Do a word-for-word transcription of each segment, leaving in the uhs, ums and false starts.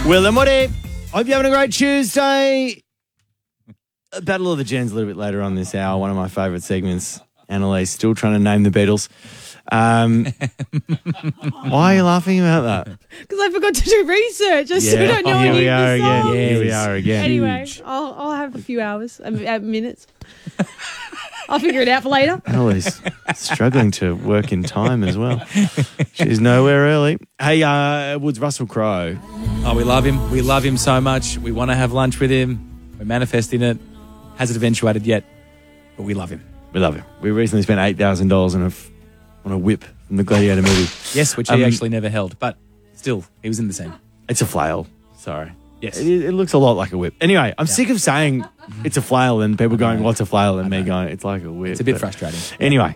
Will and Woody, hope you're having a great Tuesday. Battle of the Gens a little bit later on this hour, one of my favourite segments. Annalise still trying to name the Beatles. Um, why are you laughing about that? Because I forgot to do research. I Yeah. still don't know Oh, here any we of are the again. songs. Here we are again. Anyway, Huge. I'll, I'll have a few hours, uh, uh, minutes. I'll figure it out for later. Annalise struggling to work in time as well. She's nowhere early. Hey, uh, Woods, Russell Crowe. Oh, we love him. We love him so much. We want to have lunch with him. We're manifesting it. Hasn't eventuated yet, but we love him. We love him. We recently spent eight thousand dollars on a, f- on a whip from the Gladiator movie. Yes, which he Um, actually never held, but still, he was in the scene. It's a flail. Sorry. Yes. It, it looks a lot like a whip. Anyway, I'm sick of saying it's a flail and people going, what's a flail? And me going, it's like a whip. It's a bit But frustrating. Anyway,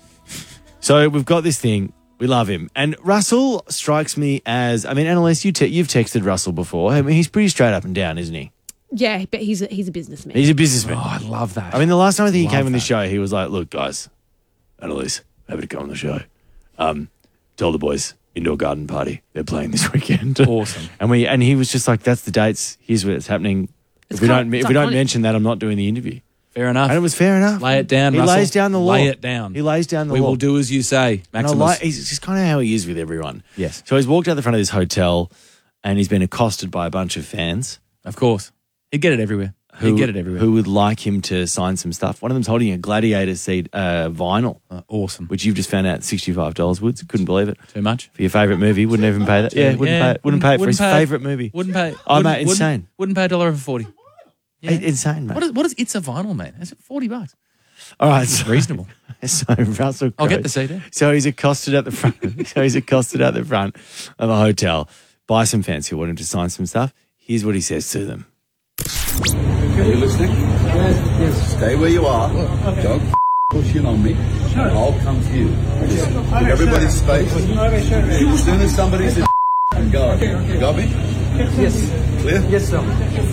so we've got this thing. We love him. And Russell strikes me as, I mean, Annalise, you te- you've texted Russell before. I mean, he's pretty straight up and down, isn't he? Yeah, but he's a, he's a businessman. He's a businessman. Oh, I love that. I mean, the last time I think he Love came on the that. show, he was like, look, guys, Annalise, happy to come on the show. Um, tell the boys, indoor garden party. They're playing this weekend. Awesome. and we and he was just like, that's the dates. Here's what's happening. It's if we kind- don't if it's we don't iconic. mention that, I'm not doing the interview. Fair enough. And it was fair enough. Lay it down, He Russell. lays down the law. Lay it down. He lays down the we law. will do as you say, And I Maximus. like, he's just kind of how he is with everyone. Yes. So he's walked out the front of this hotel and he's been accosted by a bunch of fans. Of course. He'd get it everywhere. Who, He'd get it everywhere. Who would like him to sign some stuff. One of them's holding a Gladiator seed uh, vinyl, Uh, awesome. which you've just found out sixty-five dollars, Woods. Couldn't believe it. Too much? For your favourite movie. Wouldn't even pay that. Yeah, wouldn't Yeah, pay it. Wouldn't pay it for his wouldn't pay it. favourite movie. Wouldn't pay. Oh, wouldn't- mate, insane. Wouldn't, wouldn't pay a dollar over forty. Yeah. I- Insane, mate. What is, what is It's a Vinyl, mate? Is it forty bucks? All right. It's So, reasonable. so Russell I'll Crowe- get the C D. So he's accosted at the front. so he's accosted at the front of a hotel by some fans who want him to sign some stuff. Here's what he says to them. Are you listening? Yes, yes. Stay where you are. Don't push in on me. I'll come to you. Just give everybody space. As soon as somebody's in go. You got me? Yes. Clear? Yes, sir.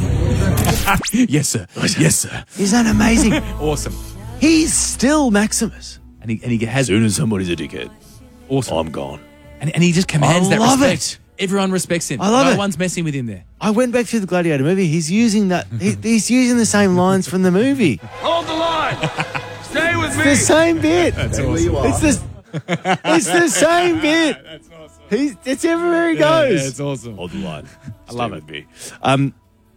Yes, sir. Yes, sir. Isn't that amazing? Awesome. He's still Maximus. And he, and he has As soon as somebody's a dickhead, awesome. I'm gone. And, and he just commands I that love respect. it. Everyone respects him. I love no it. one's messing with him there. I went back through the Gladiator movie. He's using that. He, he's using the same lines from the movie. Hold the line. Stay with It's me. the same bit. Stay where you are. It's the, it's the same bit. That's awesome. He's, it's everywhere he goes. it's awesome. Hold the line. I love Stay it. with me. Um,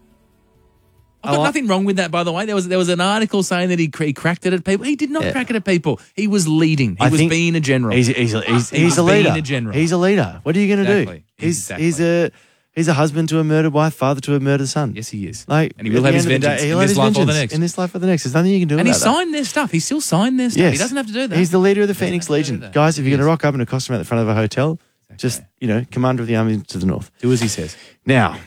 I've got I like- nothing wrong with that, by the way. There was there was an article saying that he, cra- he cracked it at people. He did not Yeah. crack it at people. He was leading. He I was think being a general. He's, he's, a- he's, He he's was a leader. being a general. He's a leader. What are you going to Exactly. do? He's Exactly. he's a he's a husband to a murdered wife, father to a murdered son. yes, he is. Like, and he will at have the his end of the day, vengeance he'll in have this his life or the vengeance next. In this life or the next. There's nothing you can do and he about that. signed their stuff. He still signed their stuff. Yes. He doesn't have to do that. He's the leader of the Doesn't Phoenix have to do Legion. that. Guys, if you're He going to is. rock up in a costume at the front of a hotel, just, you know, commander of the army to the north. Do as he says. Now,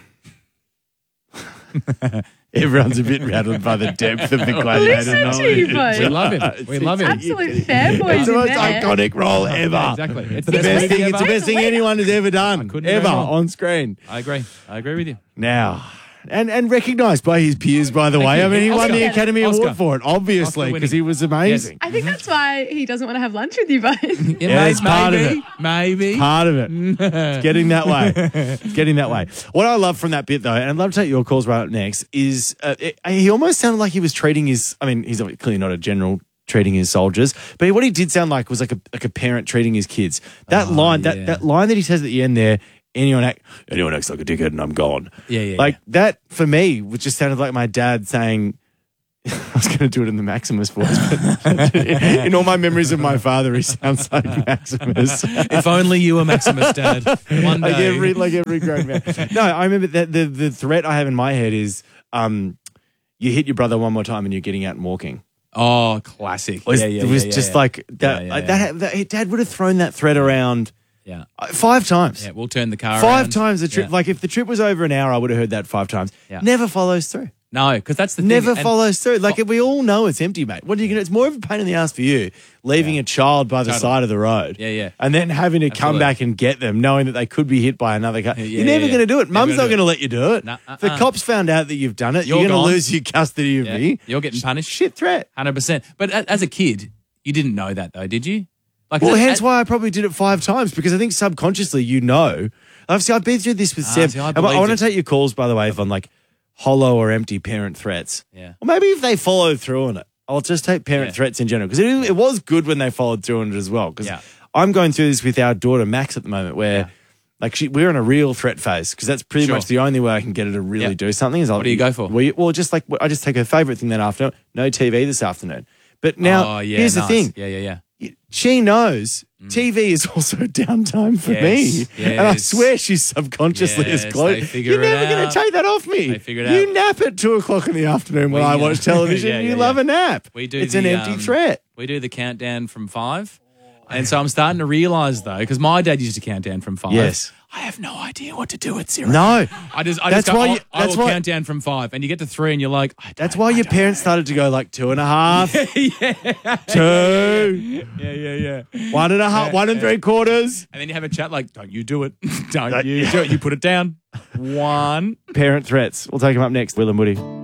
everyone's a bit rattled by the depth of the Gladiator Listen knowledge. to you both. We love him. We love him. Absolute fanboys It's the in most there. iconic role ever. Exactly. It's The best thing, it's the best thing anyone has ever done, couldn't agree ever, more. on screen. I agree. I agree with you. Now, and and recognised by his peers, by the Thank way. you. I mean, he won Oscar. the Academy Oscar. Award for it, obviously, Oscar winning. because he was amazing. I think that's why he doesn't want to have lunch with you both. Yeah, Yeah, may- it's part of maybe, it. Maybe. Part of it. It's getting that way. It's getting that way. What I love from that bit, though, and I'd love to take your calls right up next, is uh, it, he almost sounded like he was treating his, I mean, he's clearly not a general treating his soldiers, but what he did sound like was like a, like a parent treating his kids. That Oh, line, yeah. that, that line that he says at the end there, anyone act, anyone acts like a dickhead and I'm gone. Yeah, yeah, Like yeah. that, for me, which just sounded like my dad saying, I was going to do it in the Maximus voice, but in all my memories of my father, he sounds like Maximus. If only you were Maximus, Dad. One day. like every like every grown man. No, I remember that the the threat I have in my head is um, you hit your brother one more time and you're getting out and walking. Oh, classic. It was, yeah, yeah, it was yeah, just yeah. like that. Yeah, yeah, like yeah. that, that. Dad would have thrown that threat around Yeah. uh, five times. Yeah, we'll turn the car Five around. times the trip. Yeah. Like if the trip was over an hour, I would have heard that five times. Yeah. Never follows through. No, because that's the thing. Never And- follows through. Like we all know it's empty, mate. What are you gonna? It's more of a pain in the ass for you leaving Yeah. a child by the Totally. side of the road. Yeah, yeah. And then having to come Absolutely. back and get them, knowing that they could be hit by another car. Yeah, You're never yeah, going to do it. Never Mum's gonna not do going to it. let you do it. No, If the uh-uh. cops found out that you've done it, you're, You're going to gone. lose your custody of Yeah. me. You're getting punished. Shit threat. one hundred percent. But a- as a kid, you didn't know that though, did you? Like, Well, as- hence as- why I probably did it five times because I think subconsciously you know. I've, see, I've been through this with Ah, Seb. see, I And I, believed want to it. take your calls, by the way, if on like hollow or empty parent threats. Yeah. Or maybe if they follow through on it. I'll just take parent Yeah. threats in general because it, it was good when they followed through on it as well. Because Yeah. I'm going through this with our daughter Max at the moment, where Yeah. like she, we're in a real threat phase because that's pretty Sure. much the only way I can get her to really Yeah. do something. Is I'll, What do you go for? We, well, just like I just take her favorite thing that afternoon. No T V this afternoon. But now oh, yeah, here's nice. the thing. Yeah, yeah, yeah. She knows T V is also downtime for Yes, me. And I yes. swear she's subconsciously Yes, as close. they figure You're it never going out. to take that off me. They figure it you out. nap at two o'clock in the afternoon when We, I uh, watch television. yeah, you yeah, love yeah. a nap. We do it's the, an empty um, threat. We do the countdown from five. And so I'm starting to realise, though, because my dad used to count down from five. Yes. I have no idea what to do at zero. No. I just, I That's just go, why I'll- you- I that's will why- count down from five. And you get to three and you're like, I That's don't- why I your don't parents started to go like two and a half, yeah. two, Yeah, yeah, yeah. one and a half, one and three quarters. And then you have a chat like, don't you do it. don't That- you yeah. do it. You put it down. One. Parent threats. We'll take them up next. Will and Woody.